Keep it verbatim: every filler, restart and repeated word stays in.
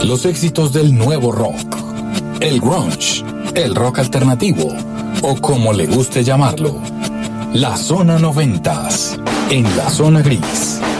Los éxitos del nuevo rock, el grunge, el rock alternativo o como le guste llamarlo. La Zona noventas, en la Zona Gris.